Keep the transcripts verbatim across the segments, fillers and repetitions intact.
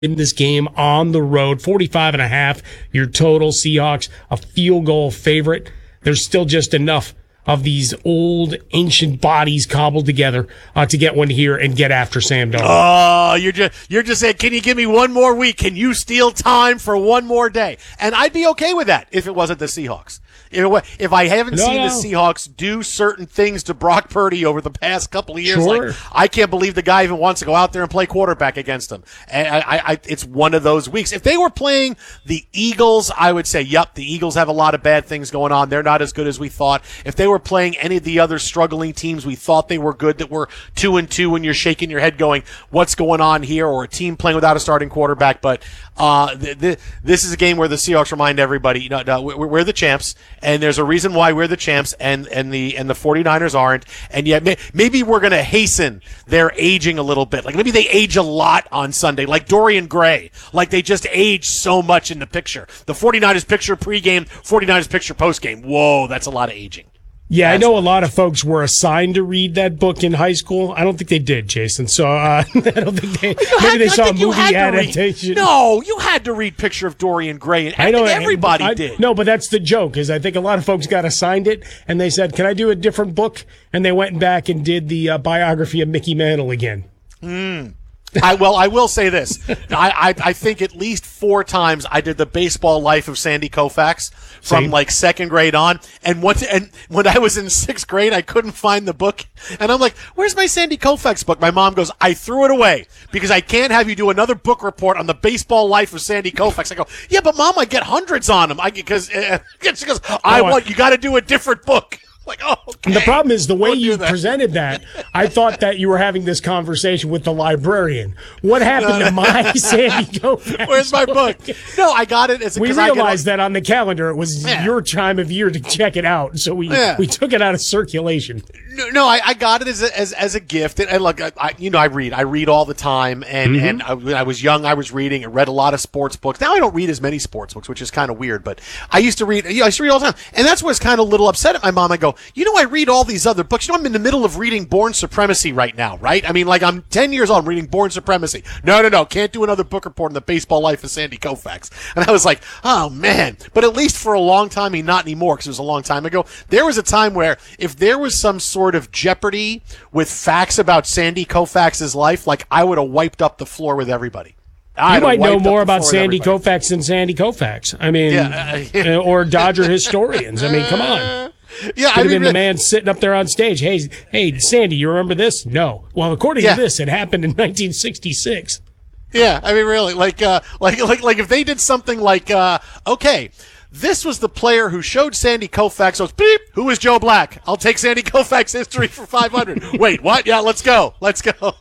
in this game on the road. forty-five and a half, your total. Seahawks, a field goal favorite. There's still just enough of these old, ancient bodies cobbled together uh, to get one here and get after Sam Darnold. Oh, you're just you're just saying, can you give me one more week? Can you steal time for one more day? And I'd be okay with that if it wasn't the Seahawks. If, it, if I haven't no, seen no. the Seahawks do certain things to Brock Purdy over the past couple of years, Sure. like I can't believe the guy even wants to go out there and play quarterback against him. And I, I, I, it's one of those weeks. If they were playing the Eagles, I would say, yep, the Eagles have a lot of bad things going on. They're not as good as we thought. If they were playing any of the other struggling teams we thought they were good, that were two and two, and you're shaking your head going, what's going on here? Or a team playing without a starting quarterback. But uh, th- th- this is a game where the Seahawks remind everybody, you know, no, we're, we're the champs, and there's a reason why we're the champs, and, and the and the 49ers aren't. And yet may, maybe we're going to hasten their aging a little bit. Like maybe they age a lot on Sunday, like Dorian Gray. Like they just age so much in the picture. The 49ers picture pregame, 49ers picture postgame. Whoa, that's a lot of aging. Yeah, That's I know a lot of folks were assigned to read that book in high school. I don't think they did, Jason. So uh, I don't think they. Maybe had, they I saw a movie movie adaptation. Read, no, you had to read Picture of Dorian Gray. And I know everybody I, did. No, but that's the joke. Is I think a lot of folks got assigned it, and they said, "Can I do a different book?" And they went back and did the uh, biography of Mickey Mantle again. Hmm. I well, I will say this. I, I I think at least four times I did the baseball life of Sandy Koufax from Same. like second grade on, and once and when I was in sixth grade, I couldn't find the book, and I'm like, "Where's my Sandy Koufax book?" My mom goes, "I threw it away because I can't have you do another book report on the baseball life of Sandy Koufax." I go, "Yeah, but Mom, I get hundreds on him. I because uh, because I Oh, want you got to do a different book." Like, oh, okay. The problem is the way Don't do you that. presented that. I thought that you were having this conversation with the librarian. What happened to my Sandy Koufax? Where's my book? No, I got it as a We 'cause I get realized that on the calendar it was Yeah. your time of year to check it out, so we Yeah. we took it out of circulation. No, no, I, I got it as a, as as a gift, and, and look, I, I, you know, I read, I read all the time, and Mm-hmm. and I, when I was young, I was reading and read a lot of sports books. Now I don't read as many sports books, which is kind of weird, but I used to read. You know, I used to read all the time, and that's what's kind of a little upset at my mom. I go, you know, I read all these other books. You know, I'm in the middle of reading Born Supremacy right now, right? I mean, like I'm ten years old, I'm reading Born Supremacy. No, no, no, can't do another book report on the baseball life of Sandy Koufax. And I was like, oh man, but at least for a long time, I mean, not anymore because it was a long time ago. There was a time where if there was some sort of jeopardy with facts about Sandy Koufax's life, like I would have wiped up the floor with everybody. I'd You might know wiped up more the about floor with Sandy everybody. Koufax than Sandy Koufax. I mean, Yeah, uh, uh, or Dodger historians. I mean, come on. Yeah, Could I have mean, been the man sitting up there on stage. Hey, hey, Sandy, you remember this? No. Well, according Yeah. to this, it happened in nineteen sixty-six. Yeah, I mean, really, like, uh, like, like, like, if they did something like, uh, okay, this was the player who showed Sandy Koufax. Goes, beep. Who is Joe Black? I'll take Sandy Koufax history for five hundred. Wait, what? Yeah, let's go. Let's go.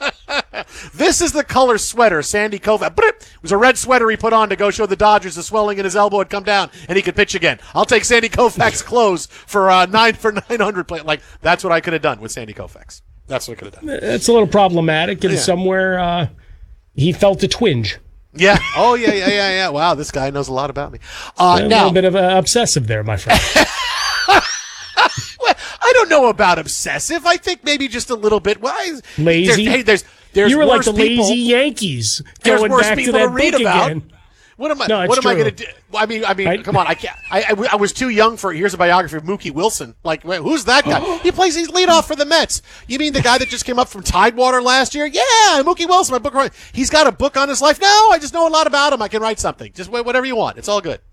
This is the color sweater Sandy Koufax. Beep. It was a red sweater he put on to go show the Dodgers the swelling in his elbow had come down and he could pitch again. I'll take Sandy Koufax clothes for uh, nine for nine hundred. Play. Like that's what I could have done with Sandy Koufax. That's what I could have done. It's a little problematic, and Yeah. somewhere uh, he felt a twinge. Yeah. Oh, yeah, yeah, yeah, yeah. Wow, this guy knows a lot about me. Uh, A now, little bit of uh, obsessive there, my friend. well, I don't know about obsessive. I think maybe just a little bit. Well, I- Lazy? There, hey, there's there's You were like worse the people. lazy Yankees There's going worse back to people that to read book about. again. What am I? No, it's what am I true. going to do? I mean, I mean, I- come on. I can't. I, I, I was too young for. Here's a biography of Mookie Wilson. Like, wait, who's that guy? He plays. He's leadoff for the Mets. You mean the guy that just came up from Tidewater last year? Yeah, Mookie Wilson. My book. He's got a book on his life. No, I just know a lot about him. I can write something. Just wait, whatever you want. It's all good.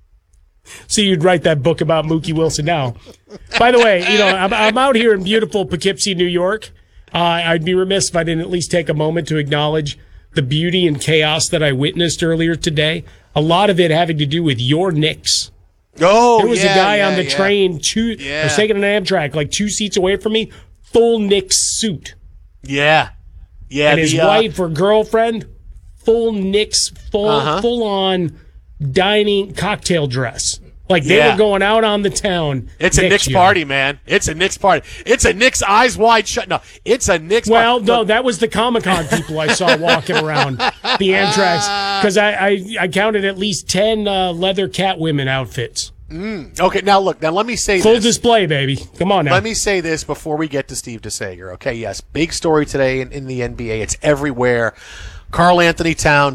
So you'd write that book about Mookie Wilson now. By the way, you know, I'm, I'm out here in beautiful Poughkeepsie, New York. Uh, I'd be remiss if I didn't at least take a moment to acknowledge the beauty and chaos that I witnessed earlier today. A lot of it having to do with your Knicks. Oh, There was yeah, a guy yeah, on the yeah. train, two, Yeah. I was taking an Amtrak, like two seats away from me, full Knicks suit. Yeah, yeah. And his the, uh, wife or girlfriend, full Knicks, full, Uh-huh. full on dining cocktail dress. Like they Yeah. were going out on the town. It's a next Knicks year. party, man. It's a Knicks party. It's a Knicks eyes wide shut. No, it's a Knicks Well, party. no, Look, that was the Comic-Con people I saw walking around the Amtrak's because I, I, I counted at least ten uh, leather Catwomen outfits. okay, now look. Now let me say Full this. display, baby. Come on now. Let me say this before we get to Steve DeSager. Okay, yes, big story today in, in the N B A. It's everywhere. Karl Anthony Towns